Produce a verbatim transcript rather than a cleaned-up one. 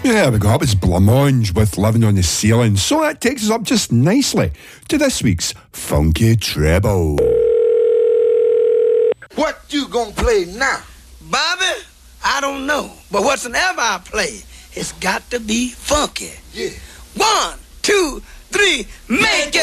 Yeah, we go. That was Blancmange with Living on the Ceiling. So that takes us up just nicely to this week's Funky Treble. What you gonna play now? Bobby, I don't know. But whatsoever I play, it's got to be funky. Yeah. One, two, three, make it